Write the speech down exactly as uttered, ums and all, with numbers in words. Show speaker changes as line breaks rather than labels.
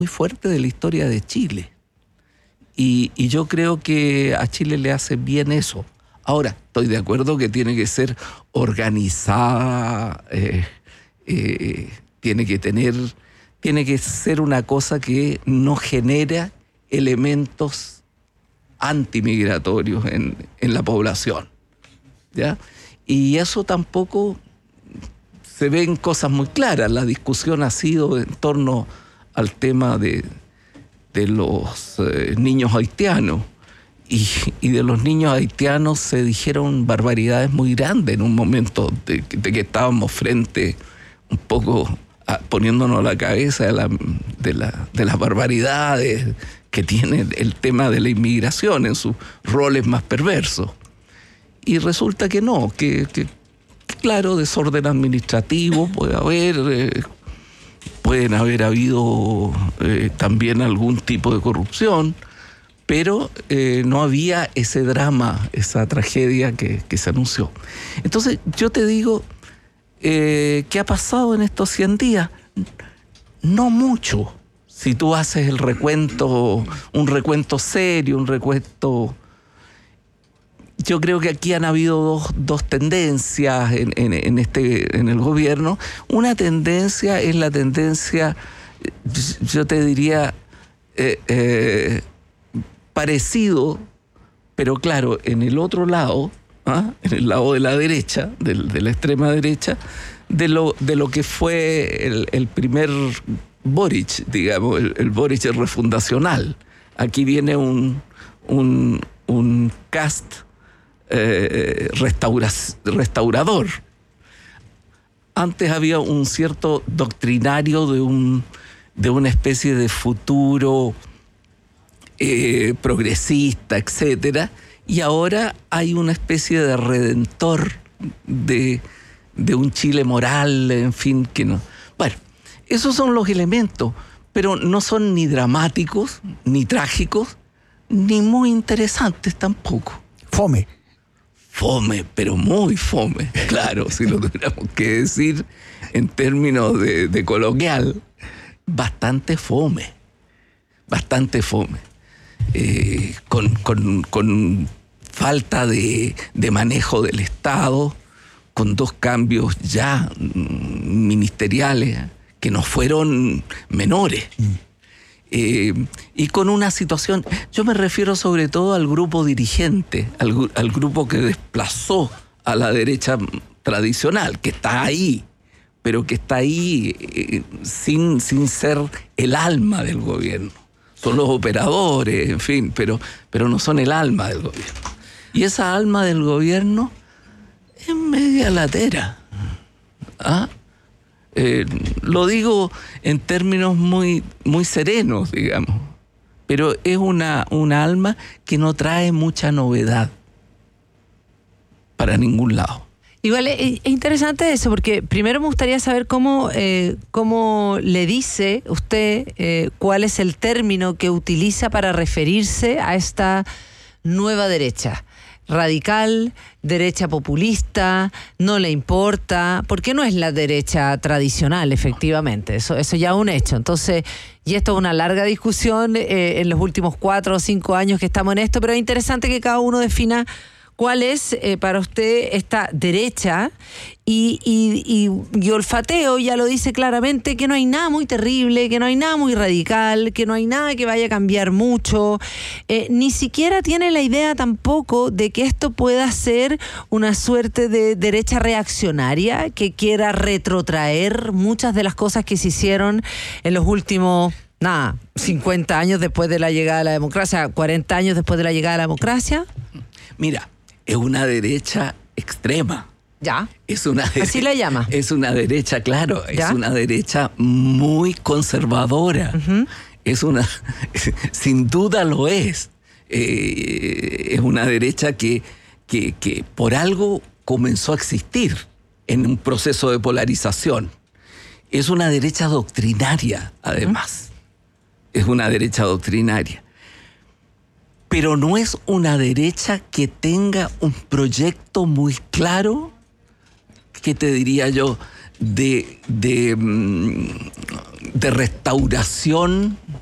muy fuerte de la historia de Chile. Y, y yo creo que a Chile le hace bien eso. Ahora, estoy de acuerdo que tiene que ser organizada, eh, eh, tiene que tener, tiene que ser una cosa que no genera elementos antimigratorios en, en la población, ¿ya? Y eso tampoco se ven cosas muy claras. La discusión ha sido en torno al tema de, de los eh, niños haitianos. Y, y de los niños haitianos se dijeron barbaridades muy grandes en un momento de, de que estábamos frente un poco a, poniéndonos a la cabeza de, la, de, la, de las barbaridades que tiene el tema de la inmigración en sus roles más perversos. Y resulta que no, que, que claro, desorden administrativo puede haber, eh, pueden haber habido eh, también algún tipo de corrupción, pero eh, no había ese drama, esa tragedia que, que se anunció. Entonces, yo te digo, eh, ¿qué ha pasado en estos cien días? No mucho. Si tú haces el recuento, un recuento serio, un recuento... Yo creo que aquí han habido dos, dos tendencias en, en, en, este, en el gobierno. Una tendencia es la tendencia, yo te diría... Eh, eh, parecido, pero claro, en el otro lado, ¿ah? en el lado de la derecha, de, de la extrema derecha, de lo, de lo que fue el, el primer Boric, digamos, el, el Boric refundacional. Aquí viene un, un, un cast eh, restaura, restaurador. Antes había un cierto doctrinario de, un, de una especie de futuro Eh, progresista, etcétera, y ahora hay una especie de redentor de, de un Chile moral, en fin, que no. Bueno, esos son los elementos, pero no son ni dramáticos, ni trágicos, ni muy interesantes tampoco.
Fome.
Fome, pero muy fome, claro, si lo tuviéramos que decir en términos de, de coloquial, bastante fome, bastante fome. Eh, con, con, con falta de, de manejo del Estado, con dos cambios ya mm, ministeriales que no fueron menores. Mm. Eh, y con una situación, yo me refiero sobre todo al grupo dirigente, al, al grupo que desplazó a la derecha tradicional, que está ahí, pero que está ahí eh, sin, sin ser el alma del gobierno. Son los operadores, en fin, pero, pero no son el alma del gobierno. Y esa alma del gobierno es media latera. ¿Ah? Eh, lo digo en términos muy, muy serenos, digamos, pero es una, una alma que no trae mucha novedad para ningún lado.
Igual es interesante eso, porque primero me gustaría saber cómo, eh, cómo le dice usted eh, cuál es el término que utiliza para referirse a esta nueva derecha. Radical, derecha populista, no le importa, porque no es la derecha tradicional, efectivamente, eso, eso ya es un hecho. Entonces, y esto es una larga discusión eh, en los últimos cuatro o cinco años que estamos en esto, pero es interesante que cada uno defina cuál es eh, para usted esta derecha y, y, y, y olfateo ya lo dice claramente que no hay nada muy terrible, que no hay nada muy radical, que no hay nada que vaya a cambiar mucho, eh, ni siquiera tiene la idea tampoco de que esto pueda ser una suerte de derecha reaccionaria que quiera retrotraer muchas de las cosas que se hicieron en los últimos, nada, cincuenta años después de la llegada de la democracia, cuarenta años después de la llegada de la democracia.
Mira, es una derecha extrema.
Ya.
Es una derecha,
así la llama.
Es una derecha, claro,
¿Ya?
Es una derecha muy conservadora. Uh-huh. Es una, sin duda lo es. Eh, es una derecha que, que, que por algo comenzó a existir en un proceso de polarización. Es una derecha doctrinaria, además. Uh-huh. Es una derecha doctrinaria. Pero no es una derecha que tenga un proyecto muy claro, que te diría yo, de, de, de restauración